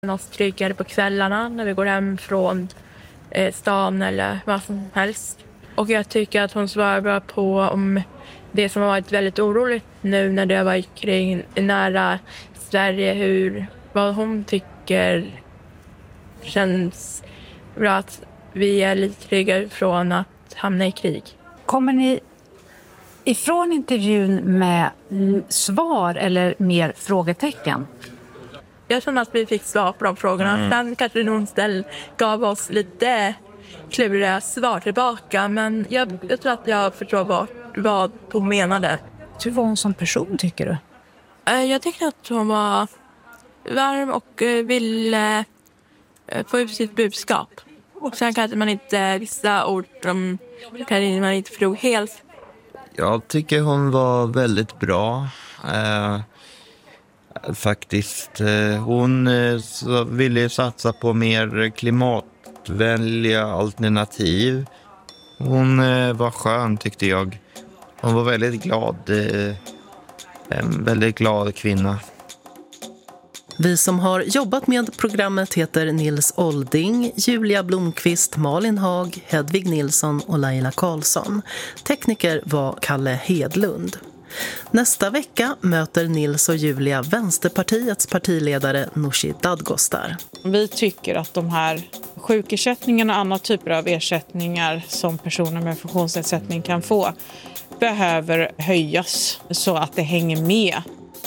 Oss tryggare på kvällarna när vi går hem från stan eller vad som helst. Och jag tycker att hon svarar bra på om det som har varit väldigt oroligt nu när det har varit kring nära Sverige, vad hon tycker känns bra, att vi är lite tryggare från att hamna i krig. Kommer ni ifrån intervjun med svar eller mer frågetecken? Jag känner att vi fick svar på de frågorna. Sen kanske någon gav oss lite kluriga svar tillbaka. Men jag tror att jag förstår vad hon menade. Hur var hon som person, tycker du? Jag tycker att hon var varm och ville få ut sitt budskap. Och sen kanske man inte vissa ord som kanske man inte förstod helt. Jag tycker hon var väldigt bra. Faktiskt. Hon ville satsa på mer klimatvänliga alternativ. Hon var skön, tyckte jag. Hon var väldigt glad. En väldigt glad kvinna. Vi som har jobbat med programmet heter Nils Olding, Julia Blomqvist, Malin Haag, Hedvig Nilsson och Laila Karlsson. Tekniker var Kalle Hedlund. Nästa vecka möter Nils och Julia Vänsterpartiets partiledare Nooshi Dadgostar. Vi tycker att de här sjukersättningarna och andra typer av ersättningar som personer med funktionsnedsättning kan få behöver höjas så att det hänger med.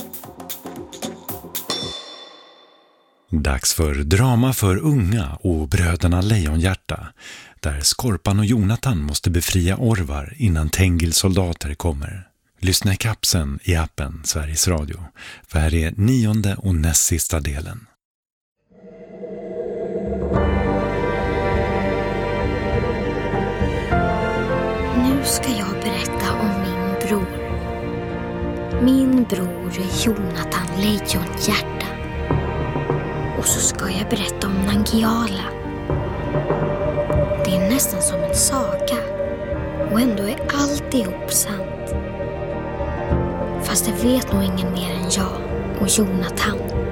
Dags för drama för unga och bröderna Lejonhjärta, där Skorpan och Jonathan måste befria Orvar innan Tengils soldater kommer. Lyssna i kapsen i appen Sveriges Radio. För här är 9:e och näst sista delen. Nu ska jag berätta om min bror. Min bror Jonathan Lejonhjärta. Och så ska jag berätta om Nangiala. Det är nästan som en saga. Och ändå är alltihop sant. Fast det vet nog ingen mer än jag och Jonathan.